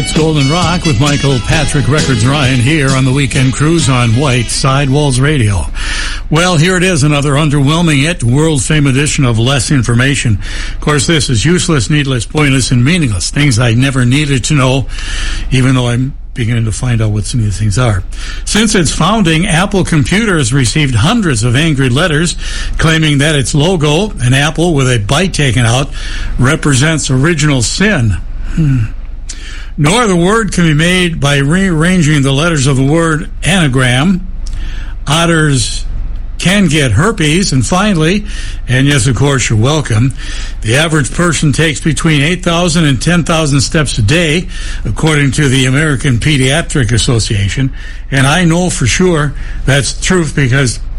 It's Golden Rock with Michael Patrick Records Ryan here on the Weekend Cruise on White Sidewalls Radio. Well, here it is, another underwhelming yet world-famous edition of Less Information. Of course, this is useless, needless, pointless, and meaningless. Things I never needed to know, even though I'm beginning to find out what some of these things are. Since its founding, Apple Computer has received hundreds of angry letters claiming that its logo, an apple with a bite taken out, represents original sin. No other word can be made by rearranging the letters of the word anagram. Otters can get herpes. And finally, and yes, of course, you're welcome, the average person takes between 8,000 and 10,000 steps a day, according to the American Pediatric Association. And I know for sure that's the truth because